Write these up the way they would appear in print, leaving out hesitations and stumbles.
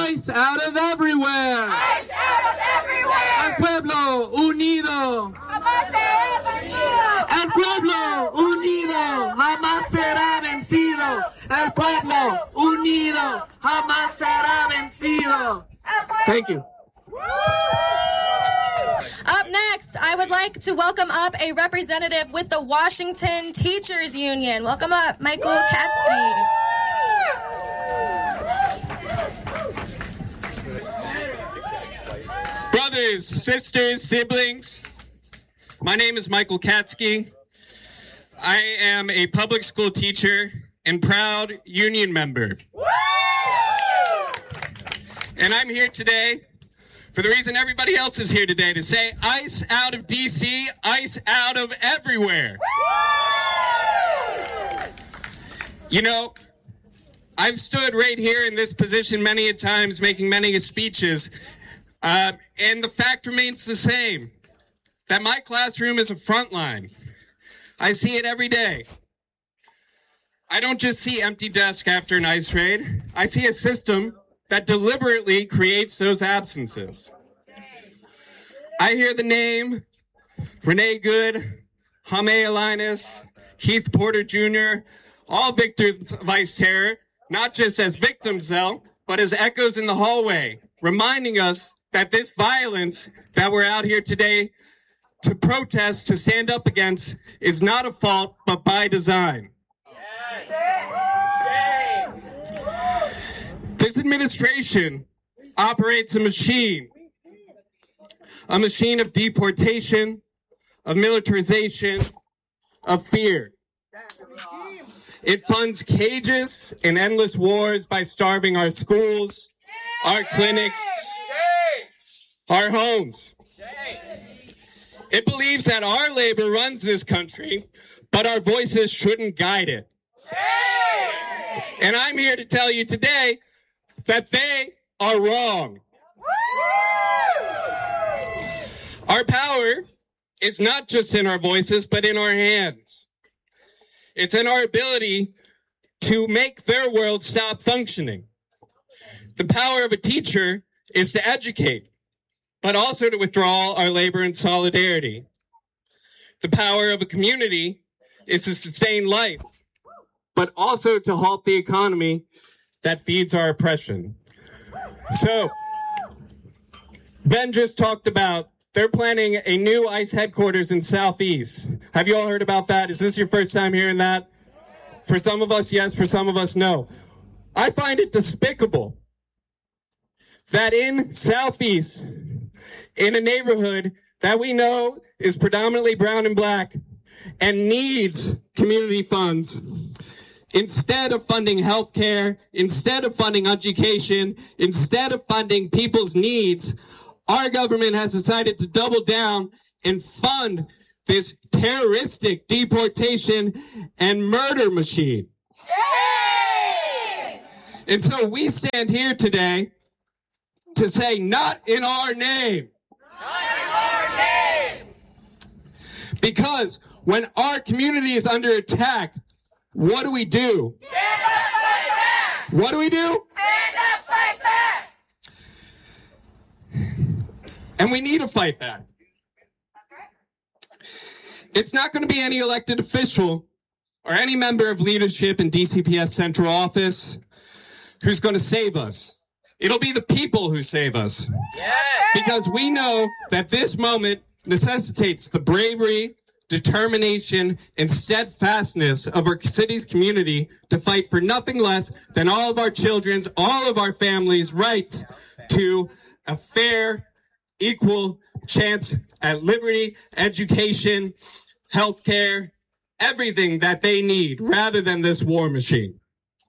Ice out of everywhere. Ice out of everywhere. El pueblo unido. Jamás será vencido. El pueblo unido jamás será vencido. El pueblo unido jamás será vencido. Thank you. Up next, I would like to welcome up a representative with the Washington Teachers Union. Welcome up, Michael Katsky. Brothers, sisters, siblings, my name is Michael Katsky. I am a public school teacher and proud union member. And I'm here today for the reason everybody else is here today, to say ice out of DC, ice out of everywhere. You know, I've stood right here in this position many a times, making many speeches, and the fact remains the same, that my classroom is a front line. I see it every day. I don't just see empty desks after an ice raid. I see a system that deliberately creates those absences. I hear the name Renee Good, Jaime Alinas, Keith Porter Jr., all victims of ICE terror, not just as victims though, but as echoes in the hallway, reminding us that this violence that we're out here today to protest, to stand up against, is not a fault, but by design. This administration operates a machine of deportation, of militarization, of fear. It funds cages and endless wars by starving our schools, our clinics, our homes. It believes that our labor runs this country, but our voices shouldn't guide it. And I'm here to tell you today that they are wrong. Our power is not just in our voices, but in our hands. It's in our ability to make their world stop functioning. The power of a teacher is to educate, but also to withdraw our labor and solidarity. The power of a community is to sustain life, but also to halt the economy that feeds our oppression. So, Ben just talked about they're planning a new ICE headquarters in Southeast. Have you all heard about that? Is this your first time hearing that? For some of us, yes. For some of us, no. I find it despicable that in Southeast, in a neighborhood that we know is predominantly brown and black and needs community funds, instead of funding healthcare, instead of funding education, instead of funding people's needs, our government has decided to double down and fund this terroristic deportation and murder machine. Yay! And so we stand here today to say, not in our name. Not in our name. Because when our community is under attack, what do we do? Stand up, fight back! What do we do? Stand up, fight back! And we need to fight back. It's not going to be any elected official or any member of leadership in DCPS central office who's going to save us. It'll be the people who save us. Yes. Because we know that this moment necessitates the bravery, determination, and steadfastness of our city's community to fight for nothing less than all of our children's, all of our families' rights to a fair, equal chance at liberty, education, healthcare, everything that they need, rather than this war machine.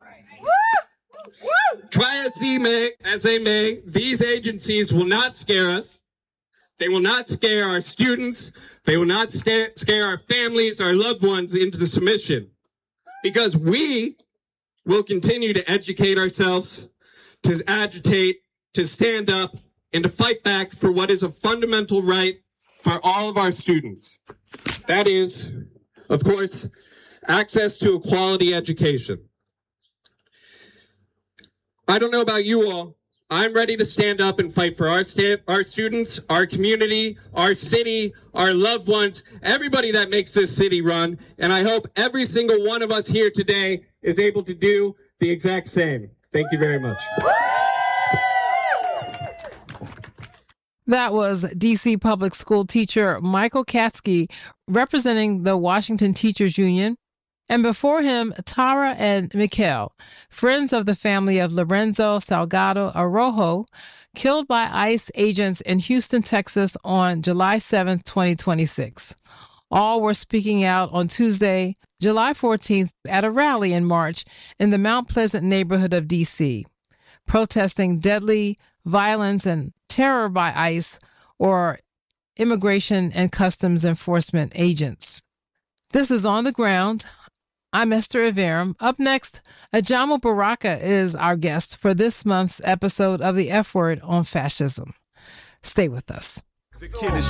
Try as they may, these agencies will not scare us. They will not scare our students. They will not scare our families, our loved ones into submission. Because we will continue to educate ourselves, to agitate, to stand up, and to fight back for what is a fundamental right for all of our students. That is, of course, access to a quality education. I don't know about you all. I'm ready to stand up and fight for our students, our community, our city, our loved ones, everybody that makes this city run. And I hope every single one of us here today is able to do the exact same. Thank you very much. That was D.C. Public School teacher Michael Katsky representing the Washington Teachers Union. And before him, Tara and Mikhail, friends of the family of Lorenzo Salgado Arrojo, killed by ICE agents in Houston, Texas on July 7, 2026. All were speaking out on Tuesday, July 14th, at a rally in March in the Mount Pleasant neighborhood of D.C., protesting deadly violence and terror by ICE or Immigration and Customs Enforcement agents. This is On the Ground. I'm Esther Iverum. Up next, Ajamu Baraka is our guest for this month's episode of The F Word on Fascism. Stay with us. The kid is